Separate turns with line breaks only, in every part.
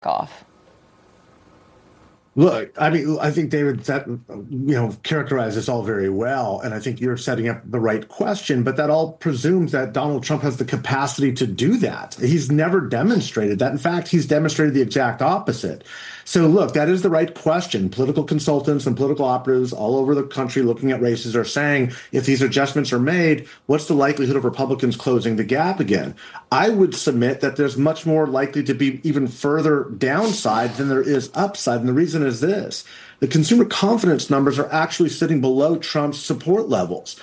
off?
Look, I mean, I think David, that characterized this all very well, and I think you're setting up the right question. But that all presumes that Donald Trump has the capacity to do that. He's never demonstrated that. In fact, he's demonstrated the exact opposite. So, look, that is the right question. Political consultants and political operatives all over the country looking at races are saying, if these adjustments are made, what's the likelihood of Republicans closing the gap again? I would submit that there's much more likely to be even further downside than there is upside. And the reason is this. The consumer confidence numbers are actually sitting below Trump's support levels.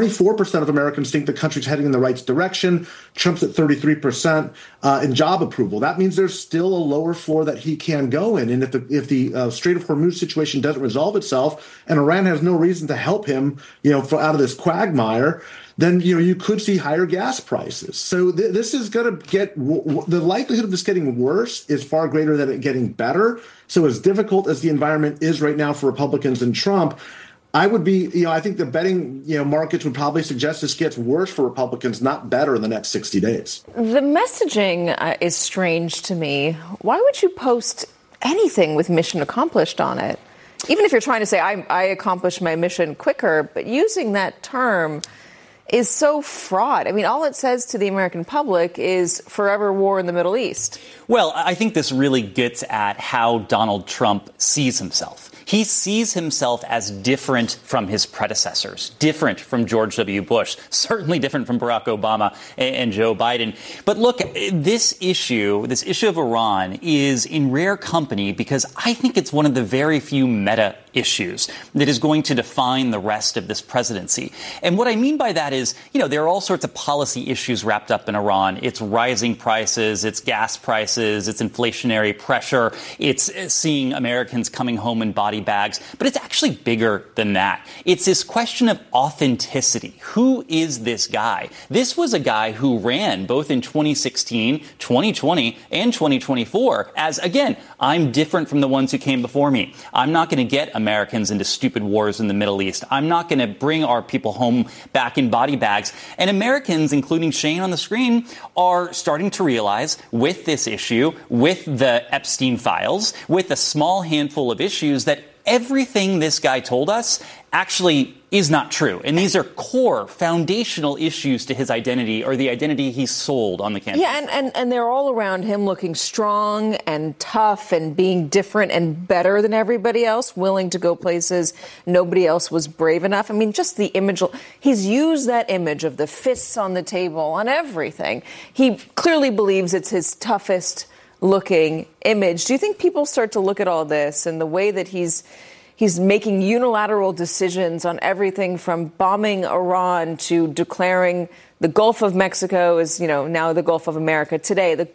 24% of Americans think the country's heading in the right direction. Trump's at 33% in job approval. That means there's still a lower floor that he can go in. And if the Strait of Hormuz situation doesn't resolve itself, and Iran has no reason to help him, out of this quagmire, then you could see higher gas prices. So this is going to get the likelihood of this getting worse is far greater than it getting better. So as difficult as the environment is right now for Republicans and Trump, I would be, I think the betting, markets would probably suggest this gets worse for Republicans, not better in the next 60 days.
The messaging is strange to me. Why would you post anything with mission accomplished on it? Even if you're trying to say, I accomplished my mission quicker, but using that term is so fraught. I mean, all it says to the American public is forever war in the Middle East.
Well, I think this really gets at how Donald Trump sees himself. He sees himself as different from his predecessors, different from George W. Bush, certainly different from Barack Obama and Joe Biden. But look, this issue of Iran is in rare company because I think it's one of the very few meta issues that is going to define the rest of this presidency. And what I mean by that is, there are all sorts of policy issues wrapped up in Iran. It's rising prices, it's gas prices, it's inflationary pressure, it's seeing Americans coming home in body bags. But it's actually bigger than that. It's this question of authenticity. Who is this guy? This was a guy who ran both in 2016, 2020, and 2024 as, again, I'm different from the ones who came before me. I'm not going to get Americans into stupid wars in the Middle East. I'm not going to bring our people home back in body bags. And Americans, including Shane on the screen, are starting to realize with this issue, with the Epstein files, with a small handful of issues that everything this guy told us actually is not true. And these are core foundational issues to his identity or the identity he sold on the campaign.
Yeah, and they're all around him looking strong and tough and being different and better than everybody else, willing to go places nobody else was brave enough. I mean, just the image, he's used that image of the fists on the table on everything. He clearly believes it's his toughest looking image. Do you think people start to look at all this and the way that he's making unilateral decisions on everything from bombing Iran to declaring the Gulf of Mexico is, now the Gulf of America today. The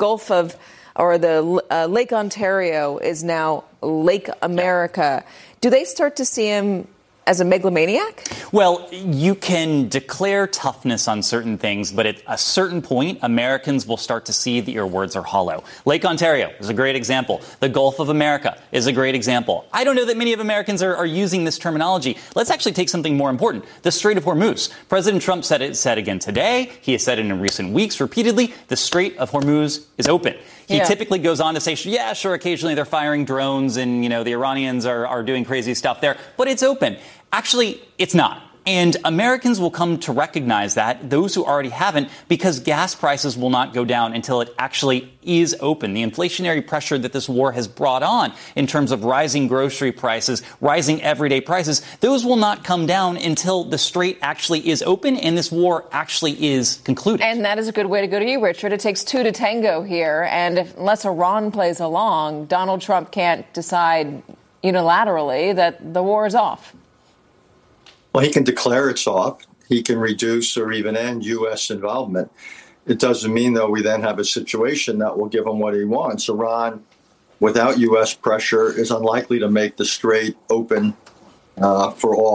Lake Ontario is now Lake America. Do they start to see him as a megalomaniac?
Well, you can declare toughness on certain things, but at a certain point, Americans will start to see that your words are hollow. Lake Ontario is a great example. The Gulf of America is a great example. I don't know that many of Americans are using this terminology. Let's actually take something more important. The Strait of Hormuz. President Trump said again today. He has said it in recent weeks repeatedly. The Strait of Hormuz is open. He typically goes on to say, yeah, sure, occasionally they're firing drones and, the Iranians are doing crazy stuff there, but it's open. Actually, it's not. And Americans will come to recognize that, those who already haven't, because gas prices will not go down until it actually is open. The inflationary pressure that this war has brought on in terms of rising grocery prices, rising everyday prices, those will not come down until the strait actually is open and this war actually is concluded.
And that is a good way to go to you, Richard. It takes two to tango here. And unless Iran plays along, Donald Trump can't decide unilaterally that the war is off.
Well, he can declare it's off. He can reduce or even end U.S. involvement. It doesn't mean, though, we then have a situation that will give him what he wants. Iran, without U.S. pressure, is unlikely to make the strait open for all.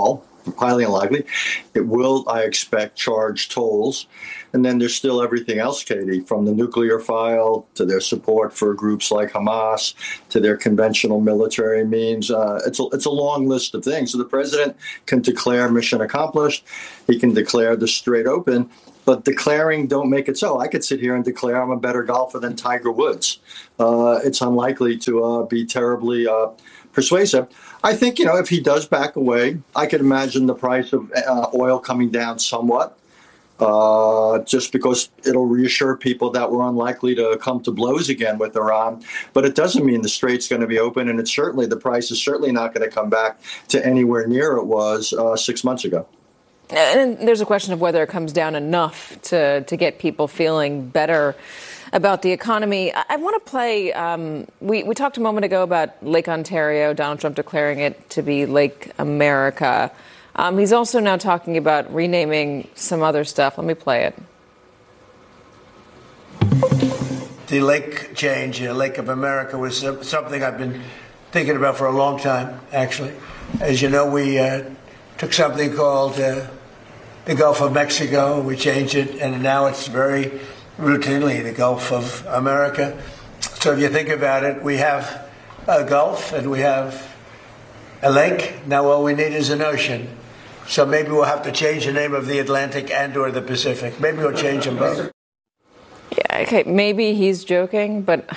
highly unlikely. It will, I expect, charge tolls. And then there's still everything else, Katie, from the nuclear file to their support for groups like Hamas to their conventional military means. It's a long list of things. So the president can declare mission accomplished. He can declare the Strait open. But declaring don't make it so. I could sit here and declare I'm a better golfer than Tiger Woods. It's unlikely to be terribly persuasive. I think, if he does back away, I could imagine the price of oil coming down somewhat. Just because it'll reassure people that we're unlikely to come to blows again with Iran. But it doesn't mean the strait's going to be open, and the price is certainly not going to come back to anywhere near it was 6 months ago.
And there's a question of whether it comes down enough to get people feeling better about the economy. I want to play, we talked a moment ago about Lake Ontario, Donald Trump declaring it to be Lake America. He's also now talking about renaming some other stuff. Let me play it.
The lake change, Lake of America, was something I've been thinking about for a long time, actually. As you know, we took something called the Gulf of Mexico, we changed it, and now it's very routinely the Gulf of America. So if you think about it, we have a Gulf and we have a lake. Now all we need is an ocean. So maybe we'll have to change the name of the Atlantic and or the Pacific. Maybe we'll change them both.
Yeah, okay, maybe he's joking, but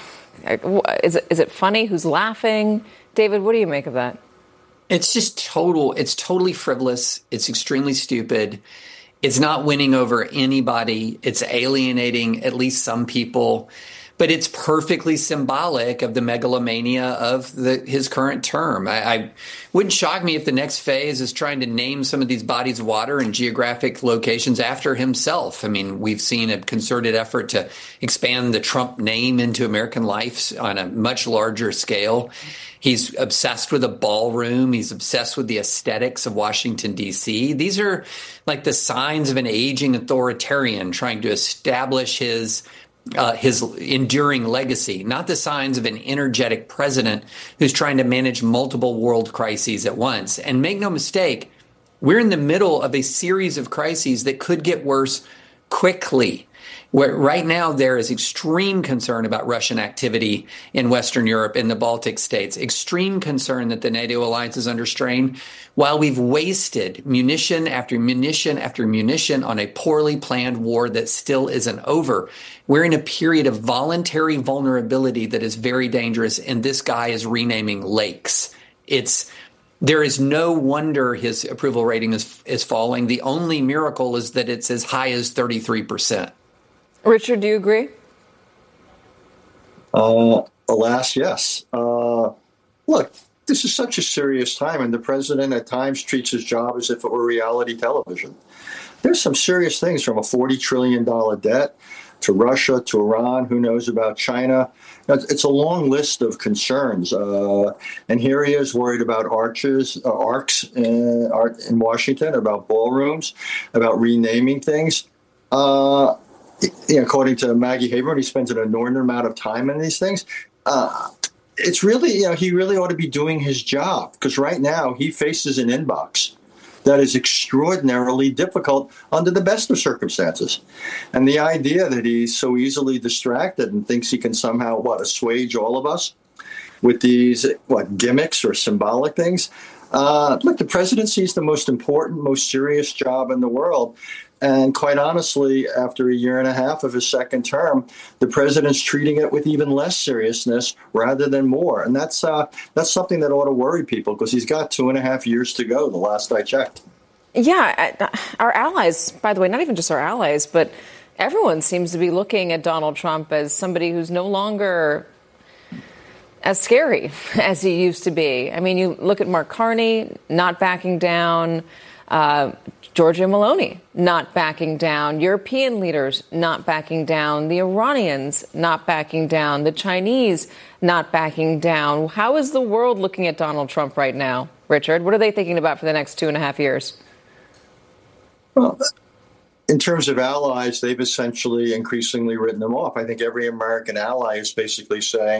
is it funny? Who's laughing? David, what do you make of that?
It's totally frivolous. It's extremely stupid. It's not winning over anybody. It's alienating at least some people. But it's perfectly symbolic of the megalomania of his current term. I wouldn't shock me if the next phase is trying to name some of these bodies of water and geographic locations after himself. I mean, we've seen a concerted effort to expand the Trump name into American life on a much larger scale. He's obsessed with a ballroom. He's obsessed with the aesthetics of Washington, D.C. These are like the signs of an aging authoritarian trying to establish his enduring legacy, not the signs of an energetic president who's trying to manage multiple world crises at once. And make no mistake, we're in the middle of a series of crises that could get worse quickly. Where right now there is extreme concern about Russian activity in Western Europe and the Baltic states, extreme concern that the NATO alliance is under strain, while we've wasted munition after munition after munition on a poorly planned war that still isn't over. We're in a period of voluntary vulnerability that is very dangerous, and this guy is renaming lakes. There is no wonder his approval rating is falling. The only miracle is that it's as high as 33%.
Richard, do you agree?
Alas, yes. Look, this is such a serious time, and the president at times treats his job as if it were reality television. There's some serious things, from a $40 trillion debt to Russia to Iran. Who knows about China? It's a long list of concerns. And here he is worried about arcs in Washington, about ballrooms, about renaming things. According to Maggie Haberman, he spends an inordinate amount of time in these things. It's really, he really ought to be doing his job, because right now he faces an inbox that is extraordinarily difficult under the best of circumstances. And the idea that he's so easily distracted and thinks he can somehow, assuage all of us with these, gimmicks or symbolic things. Look, the presidency is the most important, most serious job in the world. And quite honestly, after a year and a half of his second term, the president's treating it with even less seriousness rather than more. And that's something that ought to worry people, because he's got 2.5 years to go, the last I checked.
Yeah, our allies, by the way, not even just our allies, but everyone seems to be looking at Donald Trump as somebody who's no longer as scary as he used to be. I mean, you look at Mark Carney not backing down, Giorgia Meloni not backing down, European leaders not backing down, the Iranians not backing down, the Chinese not backing down. How is the world looking at Donald Trump right now, Richard? What are they thinking about for the next 2.5 years?
Well, in terms of allies, they've essentially increasingly written them off. I think every American ally is basically saying,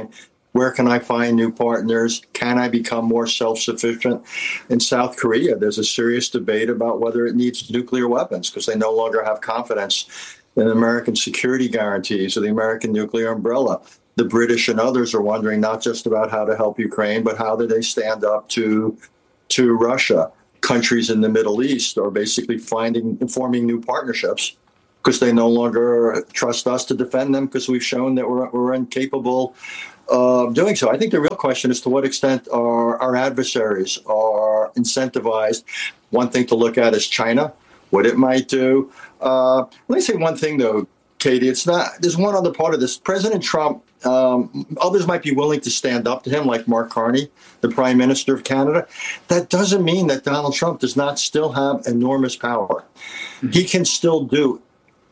Where can I find new partners? Can I become more self-sufficient? In South Korea, there's a serious debate about whether it needs nuclear weapons because they no longer have confidence in American security guarantees or the American nuclear umbrella. The British and others are wondering not just about how to help Ukraine, but how do they stand up to Russia. Countries in the Middle East are basically forming new partnerships because they no longer trust us to defend them because we've shown that we're incapable of doing so. I think the real question is to what extent our adversaries are incentivized. One thing to look at is China, what it might do. Let me say one thing, though, Katie. There's one other part of this. President Trump, others might be willing to stand up to him, like Mark Carney, the Prime Minister of Canada. That doesn't mean that Donald Trump does not still have enormous power. Mm-hmm. He can still do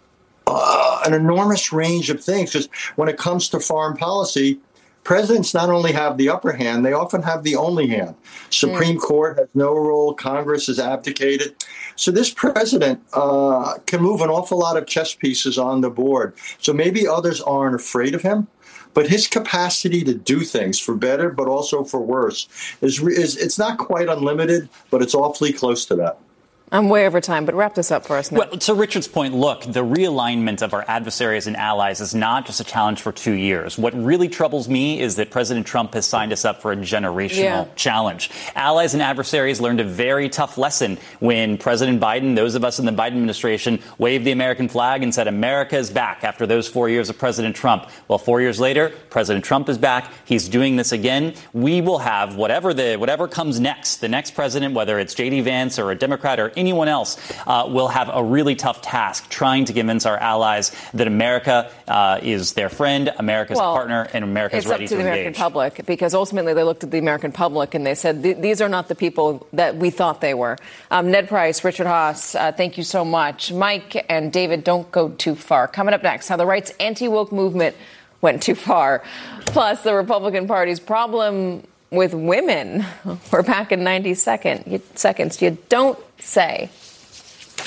an enormous range of things. Just when it comes to foreign policy, presidents not only have the upper hand, they often have the only hand. Supreme Court has no role. Congress has abdicated. So this president can move an awful lot of chess pieces on the board. So maybe others aren't afraid of him, but his capacity to do things for better, but also for worse, is it's not quite unlimited, but it's awfully close to that.
I'm way over time, but wrap this up for us now.
Well, to Richard's point, look, the realignment of our adversaries and allies is not just a challenge for 2 years. What really troubles me is that President Trump has signed us up for a generational challenge. Allies and adversaries learned a very tough lesson when President Biden, those of us in the Biden administration, waved the American flag and said America is back after those 4 years of President Trump. Well, 4 years later, President Trump is back. He's doing this again. We will have whatever comes next. The next president, whether it's J.D. Vance or a Democrat or anyone else, will have a really tough task trying to convince our allies that America is their friend, America's a partner, and America's ready to engage.
It's up to the American public, because ultimately they looked at the American public and they said, these are not the people that we thought they were. Ned Price, Richard Haass, thank you so much. Mike and David, don't go too far. Coming up next, how the right's anti-woke movement went too far. Plus, the Republican Party's problem with women. We're back in 90 seconds. You don't say.